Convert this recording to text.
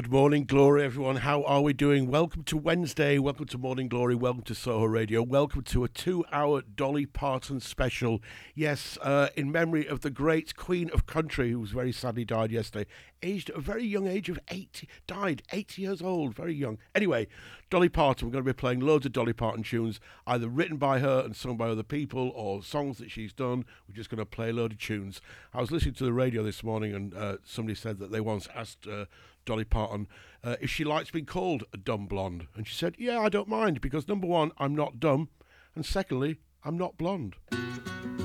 Good morning, Glory, everyone. How are we doing? Welcome to Wednesday. Welcome to Morning Glory. Welcome to Soho Radio. Welcome to a 2-hour Dolly Parton special. Yes, in memory of the great Queen of Country, who was very sadly died yesterday, aged at a very young age of 80, died 80 years old, very young. Anyway, Dolly Parton, we're going to be playing loads of Dolly Parton tunes, either written by her and sung by other people or songs that she's done. We're just going to play a load of tunes. I was listening to the radio this morning and somebody said that they once asked Dolly Parton if she likes being called a dumb blonde. And she said, yeah, I don't mind, because number one, I'm not dumb, and secondly, I'm not blonde.